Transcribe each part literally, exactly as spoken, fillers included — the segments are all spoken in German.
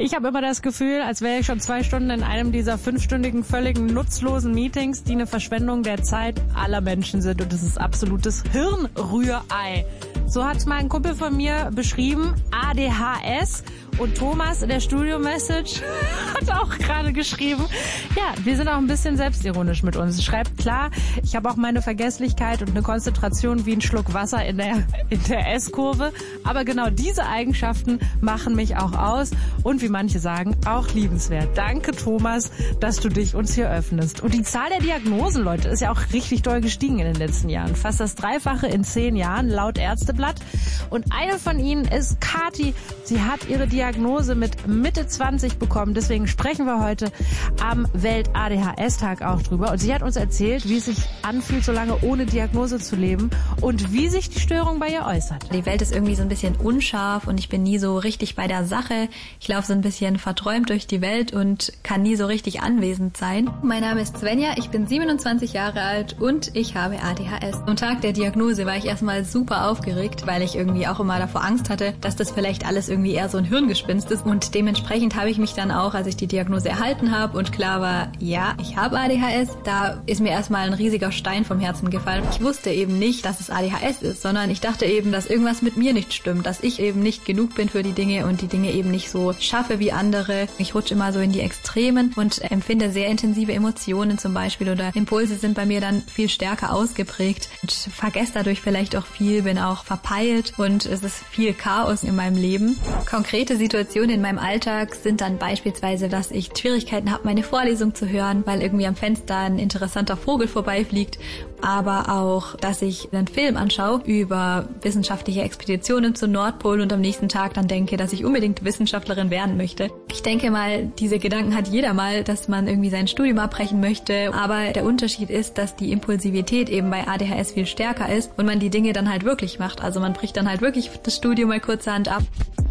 Ich habe immer das Gefühl, als wäre ich schon zwei Stunden in einem dieser fünfstündigen, völligen nutzlosen Meetings, die eine Verschwendung der Zeit aller Menschen sind. Und das ist absolutes Hirnrührei. So hat mal ein Kumpel von mir beschrieben, A D H S. Und Thomas in der Studio-Message hat auch gerade geschrieben, ja, wir sind auch ein bisschen selbstironisch mit uns. Schreibt, klar, ich habe auch meine Vergesslichkeit und eine Konzentration wie ein Schluck Wasser in der, in der S-Kurve. Aber genau diese Eigenschaften machen mich auch aus und wie manche sagen, auch liebenswert. Danke, Thomas, dass du dich uns hier öffnest. Und die Zahl der Diagnosen, Leute, ist ja auch richtig doll gestiegen in den letzten Jahren. Fast das Dreifache in zehn Jahren, laut Ärzteblatt. Und eine von ihnen ist Kathi. Sie hat ihre Diagnose Diagnose mit Mitte zwanzig bekommen. Deswegen sprechen wir heute am Welt-A D H S-Tag auch drüber. Und sie hat uns erzählt, wie es sich anfühlt, so lange ohne Diagnose zu leben und wie sich die Störung bei ihr äußert. Die Welt ist irgendwie so ein bisschen unscharf und ich bin nie so richtig bei der Sache. Ich laufe so ein bisschen verträumt durch die Welt und kann nie so richtig anwesend sein. Mein Name ist Svenja, ich bin siebenundzwanzig Jahre alt und ich habe A D H S. Am Tag der Diagnose war ich erstmal super aufgeregt, weil ich irgendwie auch immer davor Angst hatte, dass das vielleicht alles irgendwie eher so ein Hirngespinst ist. Und dementsprechend habe ich mich dann auch, als ich die Diagnose erhalten habe und klar war, ja, ich habe A D H S, da ist mir erstmal ein riesiger Stein vom Herzen gefallen. Ich wusste eben nicht, dass es A D H S ist, sondern ich dachte eben, dass irgendwas mit mir nicht stimmt, dass ich eben nicht genug bin für die Dinge und die Dinge eben nicht so schaffe wie andere. Ich rutsche immer so in die Extremen und empfinde sehr intensive Emotionen zum Beispiel oder Impulse sind bei mir dann viel stärker ausgeprägt und vergesse dadurch vielleicht auch viel, bin auch verpeilt und es ist viel Chaos in meinem Leben. Konkrete Situationen in meinem Alltag sind dann beispielsweise, dass ich Schwierigkeiten habe, meine Vorlesung zu hören, weil irgendwie am Fenster ein interessanter Vogel vorbeifliegt, aber auch, dass ich einen Film anschaue über wissenschaftliche Expeditionen zum Nordpol und am nächsten Tag dann denke, dass ich unbedingt Wissenschaftlerin werden möchte. Ich denke mal, diese Gedanken hat jeder mal, dass man irgendwie sein Studium abbrechen möchte, aber der Unterschied ist, dass die Impulsivität eben bei A D H S viel stärker ist und man die Dinge dann halt wirklich macht. Also man bricht dann halt wirklich das Studium mal kurzerhand ab.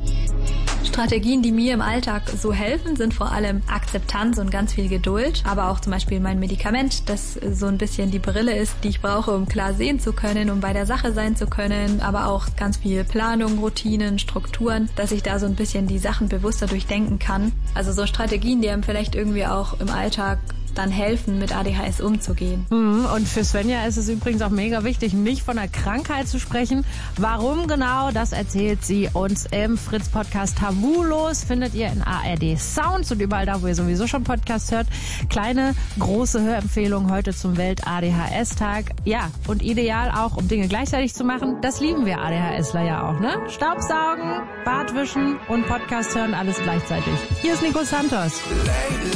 Strategien, die mir im Alltag so helfen, sind vor allem Akzeptanz und ganz viel Geduld, aber auch zum Beispiel mein Medikament, das so ein bisschen die Brille ist, die ich brauche, um klar sehen zu können, um bei der Sache sein zu können, aber auch ganz viel Planung, Routinen, Strukturen, dass ich da so ein bisschen die Sachen bewusster durchdenken kann. Also so Strategien, die einem vielleicht irgendwie auch im Alltag dann helfen, mit A D H S umzugehen. Und für Svenja ist es übrigens auch mega wichtig, nicht von einer Krankheit zu sprechen. Warum genau, das erzählt sie uns im Fritz-Podcast Tabulos. Findet ihr in A R D Sounds und überall da, wo ihr sowieso schon Podcasts hört. Kleine, große Hörempfehlung heute zum Welt-A D H S-Tag. Ja, und ideal auch, um Dinge gleichzeitig zu machen. Das lieben wir ADHSler ja auch, ne? Staubsaugen, Bartwischen und Podcast hören, alles gleichzeitig. Hier ist Nico Santos.